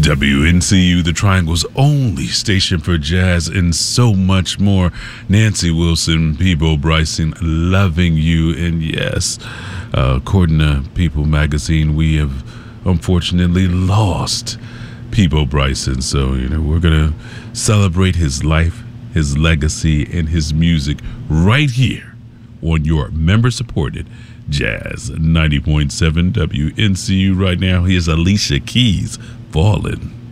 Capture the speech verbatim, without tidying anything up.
W N C U, the Triangle's only station for jazz and so much more. Nancy Wilson, Peabo Bryson, Loving You. And yes, uh, according to People magazine, we have unfortunately lost Peabo Bryson. So, you know, we're going to celebrate his life, his legacy, and his music right here on your member-supported Jazz ninety point seven W N C U. Right now, here's Alicia Keys, Fallen.